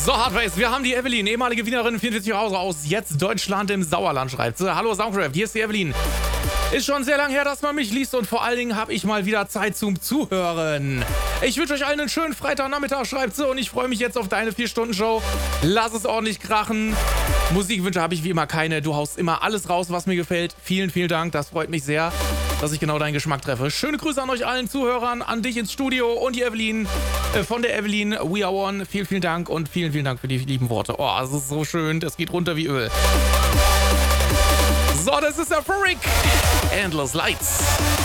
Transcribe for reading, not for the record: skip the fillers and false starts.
So, Hardways, wir haben die Evelyn, ehemalige Wienerin, 44 Jahre aus jetzt Deutschland im Sauerland schreibt. So, hallo Soundcraft, hier ist die Evelyn. Ist schon sehr lange her, dass man mich liest und vor allen Dingen habe ich mal wieder Zeit zum Zuhören. Ich wünsche euch allen einen schönen Freitagnachmittag, schreibt sie, und ich freue mich jetzt auf deine 4-Stunden-Show. Lass es ordentlich krachen. Musikwünsche habe ich wie immer keine. Du haust immer alles raus, was mir gefällt. Vielen, vielen Dank, das freut mich sehr, dass ich genau deinen Geschmack treffe. Schöne Grüße an euch allen Zuhörern, an dich ins Studio und die Evelyn, von der Evelyn, We Are One. Vielen, vielen Dank und vielen, vielen Dank für die lieben Worte. Oh, es ist so schön, das geht runter wie Öl. So, das ist der Furik. Endless Lights.